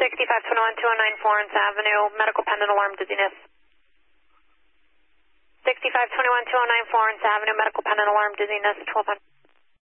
6521-2009 Florence Avenue, medical pendant alarm dizziness. 6521-209 Florence Avenue, medical pendant alarm dizziness, 1200.